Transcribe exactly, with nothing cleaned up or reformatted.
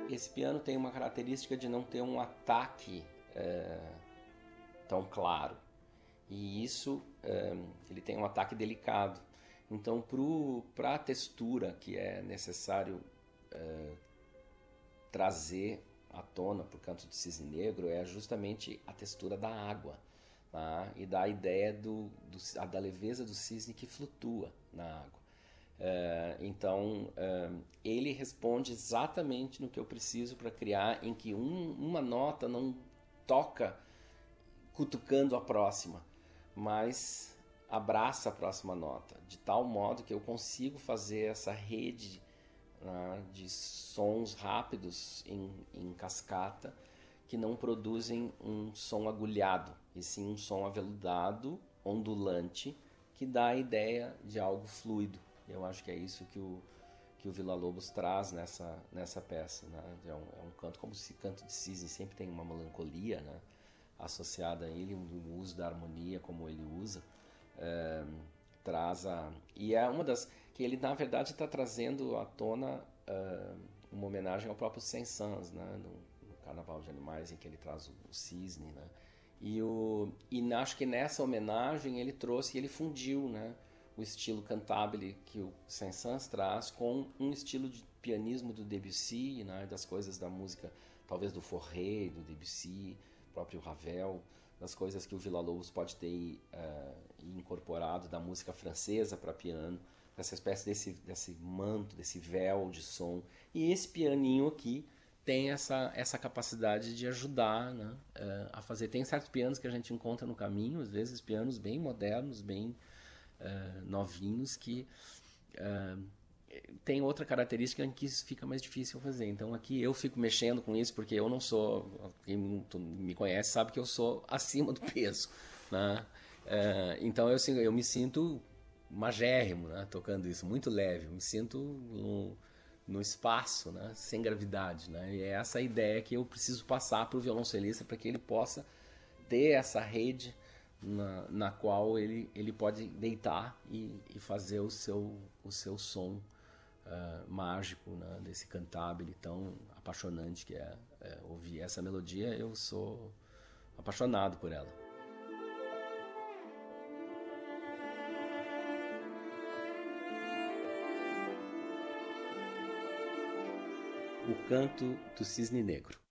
Esse piano tem uma característica de não ter um ataque é, tão claro. E isso, é, ele tem um ataque delicado. Então, para a textura que é necessário é, trazer à tona para o canto do cisne negro é justamente a textura da água, tá? E da ideia do, do, da leveza do cisne que flutua na água. É, então, é, ele responde exatamente no que eu preciso para criar, em que um, uma nota não toca cutucando a próxima, mas abraça a próxima nota, de tal modo que eu consigo fazer essa rede, né, de sons rápidos em, em cascata que não produzem um som agulhado, e sim um som aveludado, ondulante, que dá a ideia de algo fluido. Eu acho que é isso que o, que o Villa-Lobos traz nessa, nessa peça, né? É, um, é um canto, como se canto de cisne sempre tem uma melancolia, né, associada a ele, o uso da harmonia como ele usa, é, traz a... E é uma das... que ele, na verdade, está trazendo à tona uh, uma homenagem ao próprio Saint-Saëns, né, no, no Carnaval de Animais, em que ele traz o, o cisne, né? E, o, e acho que nessa homenagem ele trouxe, ele fundiu, né, o estilo cantabile que o Saint-Saëns traz com um estilo de pianismo do Debussy, né, das coisas da música, talvez do Fauré, do Debussy, próprio Ravel, das coisas que o Villa-Lobos pode ter uh, incorporado da música francesa para piano, essa espécie desse, desse manto, desse véu de som. E esse pianinho aqui tem essa, essa capacidade de ajudar, né, uh, a fazer. Tem certos pianos que a gente encontra no caminho, às vezes pianos bem modernos, bem uh, novinhos, que uh, tem outra característica em que isso fica mais difícil fazer. Então aqui eu fico mexendo com isso porque eu não sou... Quem me conhece sabe que eu sou acima do peso, né? Uh, então eu, eu me sinto magérrimo, né, tocando isso, muito leve. Eu me sinto no, no espaço, né, sem gravidade, né? E é essa a ideia que eu preciso passar para o violoncelista para que ele possa ter essa rede na, na qual ele, ele pode deitar e, e fazer o seu, o seu som uh, mágico, né, desse cantabile tão apaixonante que é, é ouvir essa melodia. Eu sou apaixonado por ela. O Canto do Cisne Negro.